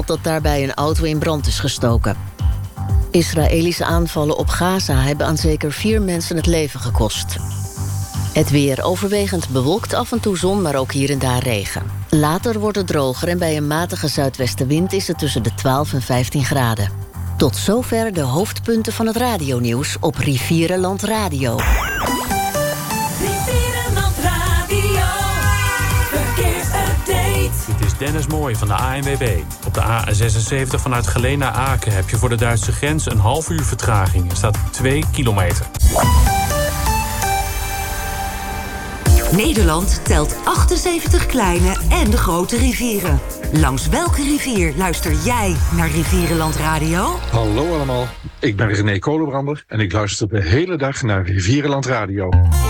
meldt dat daarbij een auto in brand is gestoken. Israëlische aanvallen op Gaza hebben aan zeker 4 mensen het leven gekost. Het weer overwegend bewolkt, af en toe zon, maar ook hier en daar regen. Later wordt het droger en bij een matige zuidwestenwind is het tussen de 12 en 15 graden. Tot zover de hoofdpunten van het radionieuws op Rivierenland Radio. Rivierenland Radio, verkeersupdate. Dit is Dennis Mooij van de ANWB. Op de A76 vanuit Geleen naar Aken heb je voor de Duitse grens een half uur vertraging. Er staat 2 kilometer. Nederland telt 78 kleine en grote rivieren. Langs welke rivier luister jij naar Rivierenland Radio? Hallo allemaal, ik ben René Kolenbrander en ik luister de hele dag naar Rivierenland Radio.